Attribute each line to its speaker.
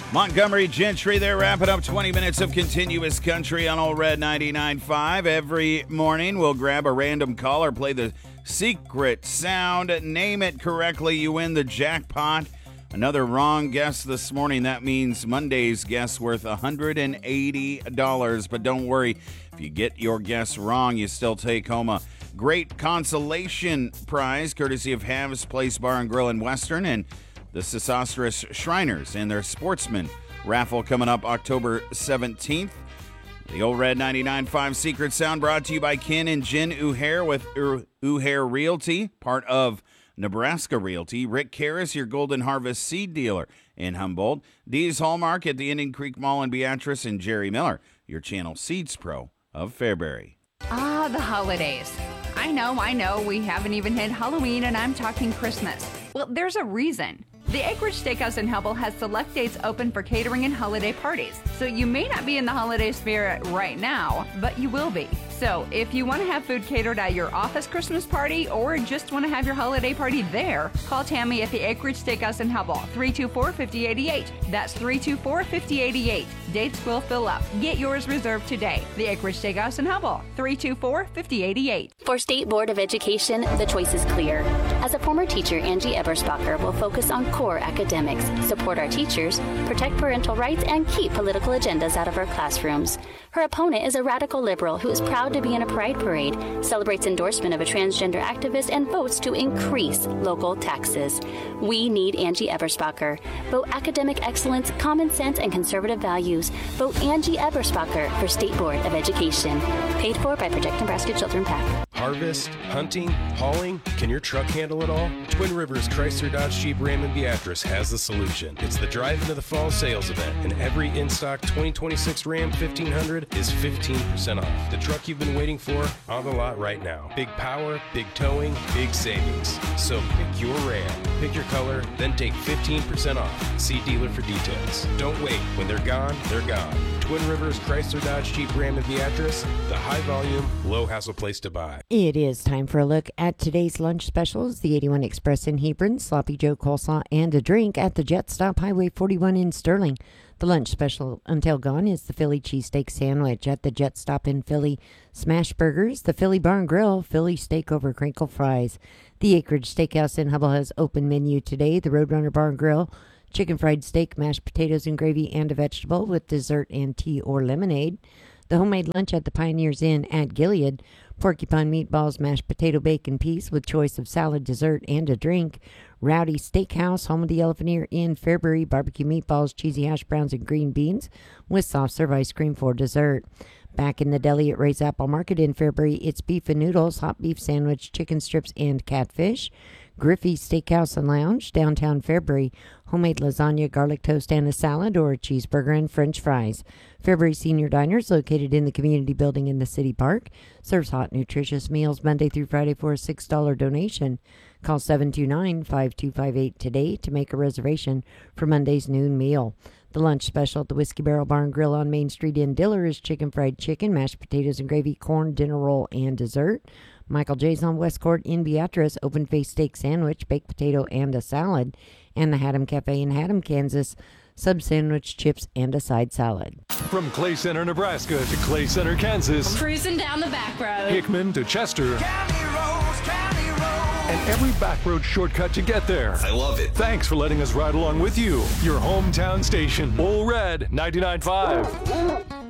Speaker 1: Montgomery Gentry there, wrapping up 20 minutes of continuous country on Old Red 99.5. Every morning, we'll grab a random caller, play the secret sound, name it correctly, you win the jackpot. Another wrong guess this morning. That means Monday's guess worth $180. But don't worry, if you get your guess wrong, you still take home a great consolation prize, courtesy of Hav's Place Bar and Grill in Western and the Sesostris Shriners and their Sportsman raffle coming up October 17th. The Old Red 99.5 Secret Sound brought to you by Ken and Jen Uhair with Uhair Realty, part of Nebraska Realty. Rick Karras, your Golden Harvest seed dealer in Humboldt. Dee's Hallmark at the Indian Creek Mall in Beatrice, and Jerry Miller, your Channel Seeds Pro of Fairbury.
Speaker 2: Ah, the holidays. I know. We haven't even hit Halloween, and I'm talking Christmas. Well, there's a reason. The Acreage Steakhouse in Hubble has select dates open for catering and holiday parties. So you may not be in the holiday spirit right now, but you will be. So if you want to have food catered at your office Christmas party or just want to have your holiday party there, call Tammy at the Acreage Steakhouse in Hubble, 324-5088. That's 324-5088. Dates will fill up. Get yours reserved today. The Acreage Steakhouse in Hubble, 324-5088.
Speaker 3: For State Board of Education, the choice is clear. As a former teacher, Angie Eberspacher will focus on core academics, support our teachers, protect parental rights, and keep political agendas out of our classrooms. Her opponent is a radical liberal who is proud to be in a pride parade, celebrates endorsement of a transgender activist, and votes to increase local taxes. We need Angie Eberspacher. Vote academic excellence, common sense, and conservative values. Vote Angie Eberspacher for State Board of Education. Paid for by Protect Nebraska Children PAC.
Speaker 4: Harvest, hunting, hauling, can your truck handle it all? Twin Rivers Chrysler Dodge Jeep Ram in Beatrice has the solution. It's the Drive into the Fall sales event, and every in-stock 2026 Ram 1500 is 15% off. The truck you've been waiting for on the lot right now. Big power, big towing, big savings. So pick your Ram, pick your color, then take 15% off. See dealer for details. Don't wait. When they're gone, they're gone. Twin Rivers Chrysler Dodge Jeep Ram in Beatrice, the high volume, low hassle place to buy.
Speaker 5: It is time for a look at today's lunch specials. The 81 Express in Hebron, Sloppy Joe coleslaw, and a drink at the Jet Stop Highway 41 in Sterling. The lunch special until gone is the Philly cheesesteak sandwich at the Jet Stop in Philly. Smash burgers, the Philly Bar and Grill, Philly steak over crinkle fries. The Acreage Steakhouse in Hubble has open menu today. The Roadrunner Bar and Grill, chicken fried steak, mashed potatoes and gravy, and a vegetable with dessert and tea or lemonade. The homemade lunch at the Pioneers Inn at Gilead, porcupine meatballs, mashed potato, bacon, peas with choice of salad, dessert, and a drink. Rowdy Steakhouse, home of the Elephant Ear in Fairbury, barbecue meatballs, cheesy hash browns, and green beans with soft serve ice cream for dessert. Back in the deli at Ray's Apple Market in Fairbury, it's beef and noodles, hot beef sandwich, chicken strips, and catfish. Griffey's Steakhouse and Lounge, downtown Fairbury, homemade lasagna, garlic toast, and a salad, or a cheeseburger and french fries. Fairbury Senior Diners, located in the community building in the city park, serves hot, nutritious meals Monday through Friday for a $6 donation. Call 729-5258 today to make a reservation for Monday's noon meal. The lunch special at the Whiskey Barrel Bar and Grill on Main Street in Diller is chicken fried chicken, mashed potatoes and gravy, corn, dinner roll, and dessert. Michael J's on West Court in Beatrice, open-faced steak sandwich, baked potato, and a salad. And the Haddam Cafe in Haddam, Kansas, sub sandwich, chips, and a side salad.
Speaker 6: From Clay Center, Nebraska to Clay Center, Kansas.
Speaker 7: Cruising down the back road.
Speaker 6: Hickman to Chester. And every back road shortcut to get there.
Speaker 8: I love it.
Speaker 6: Thanks for letting us ride along with you. Your hometown station, Old Red 99.5.